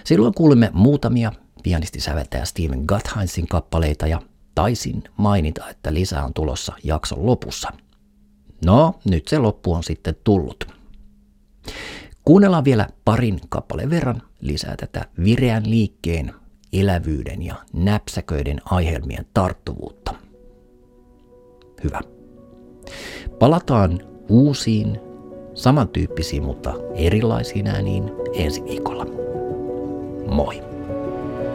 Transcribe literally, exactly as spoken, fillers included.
Silloin kuulimme muutamia pianistisäveltäjä Stephen Guttheinsin kappaleita ja taisin mainita, että lisää on tulossa jakson lopussa. No, nyt se loppu on sitten tullut. Kuunnellaan vielä parin kappaleen verran lisää tätä vireän liikkeen, elävyyden ja näpsäköiden aihelmien tarttuvuutta. Hyvä. Palataan uusiin, samantyyppisiin, mutta erilaisiin ääniin ensi viikolla. Moi!